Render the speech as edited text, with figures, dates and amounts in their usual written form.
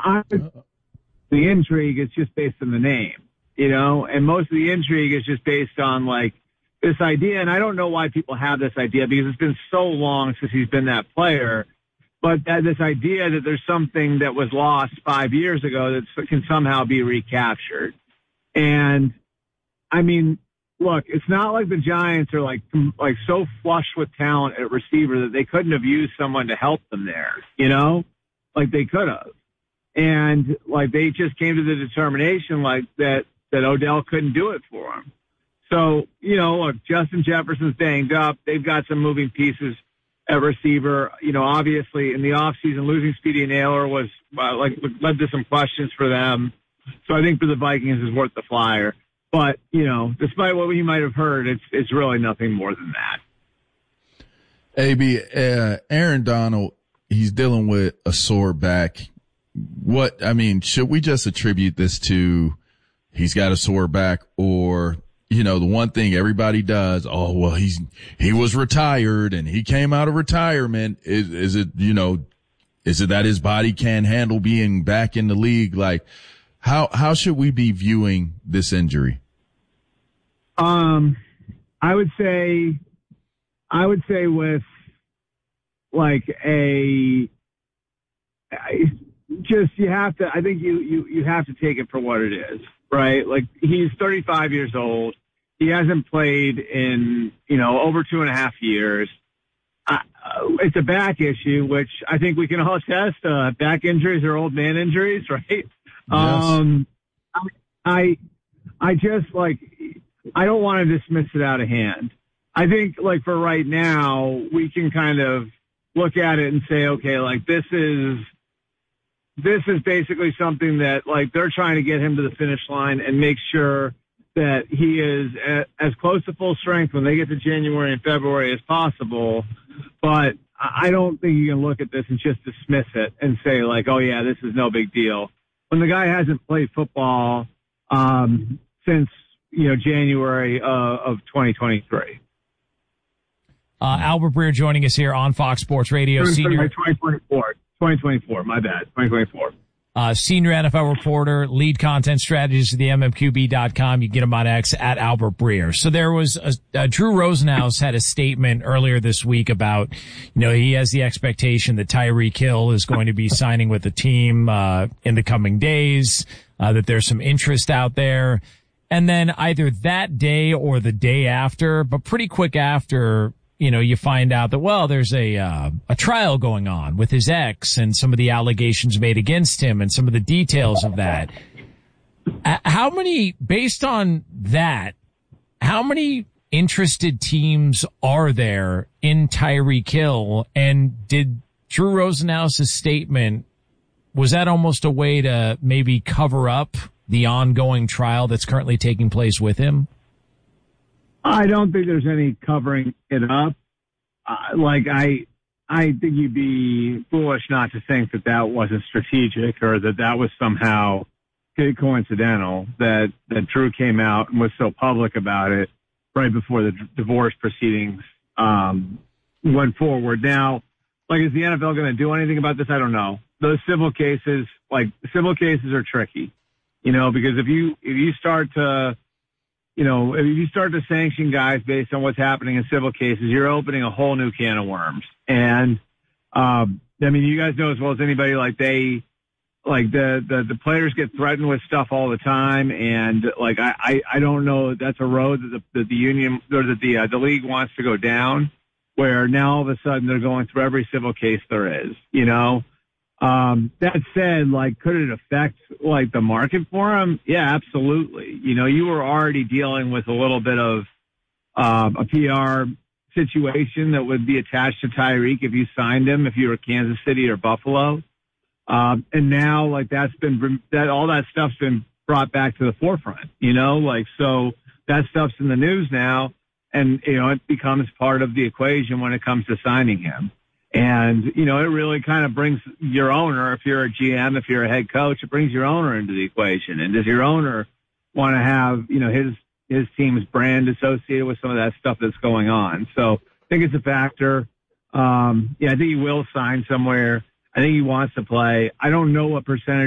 the intrigue is just based on the name, and most of the intrigue is just based on like this idea. And I don't know why people have this idea because it's been so long since he's been that player. But this idea that there's something that was lost 5 years ago that can somehow be recaptured. And I mean, look, it's not like the Giants are like so flush with talent at receiver that they couldn't have used someone to help them there, like they could have. And like they just came to the determination like that Odell couldn't do it for him. So, look, Justin Jefferson's banged up. They've got some moving pieces at receiver. Obviously in the offseason, losing Speedy Naylor was led to some questions for them. So I think for the Vikings is worth the flyer. But, despite what we might have heard, it's really nothing more than that. AB, Aaron Donald, he's dealing with a sore back. Should we just attribute this to he's got a sore back, or, the one thing everybody does, he was retired and he came out of retirement. Is it that his body can't handle being back in the league? Like, how should we be viewing this injury? I would say with like you have to take it for what it is, right? Like he's 35 years old. He hasn't played in, over 2.5 years. It's a back issue, which I think we can all attest. Back injuries are old man injuries, right? Yes. I don't want to dismiss it out of hand. I think like for right now, we can kind of look at it and say, okay, like this is basically something that like they're trying to get him to the finish line and make sure that he is as close to full strength when they get to January and February as possible. But I don't think you can look at this and just dismiss it and say like, oh yeah, this is no big deal. When the guy hasn't played football since January of 2023. Albert Breer joining us here on Fox Sports Radio. 2024. My bad. 2024. Senior NFL reporter, lead content strategist at the MMQB.com. You get him on X at Albert Breer. So there was Drew Rosenhaus had a statement earlier this week about, he has the expectation that Tyreek Hill is going to be signing with the team, in the coming days, that there's some interest out there. And then either that day or the day after, but pretty quick after, you find out that, well, there's a trial going on with his ex and some of the allegations made against him and some of the details of that. Based on that, how many interested teams are there in Tyreek Hill? And did Drew Rosenhaus' statement, was that almost a way to maybe cover up the ongoing trial that's currently taking place with him? I don't think there's any covering it up. I think you'd be foolish not to think that wasn't strategic or that was somehow coincidental, that Drew came out and was so public about it right before the divorce proceedings went forward. Now, is the NFL going to do anything about this? I don't know. Those civil cases are tricky, because if you start to sanction guys based on what's happening in civil cases, you're opening a whole new can of worms. And, you guys know as well as anybody, the players get threatened with stuff all the time. And I don't know if that's a road that the union or that the league wants to go down, where now all of a sudden they're going through every civil case there is, That said, could it affect the market for him? Yeah, absolutely. You were already dealing with a little bit of a PR situation that would be attached to Tyreek if you signed him, if you were Kansas City or Buffalo. And now all that stuff's been brought back to the forefront, so that stuff's in the news now, and it becomes part of the equation when it comes to signing him. And, it really kind of brings your owner, if you're a GM, if you're a head coach, it brings your owner into the equation. And does your owner want to have, his team's brand associated with some of that stuff that's going on? So I think it's a factor. I think he will sign somewhere. I think he wants to play. I don't know what percentage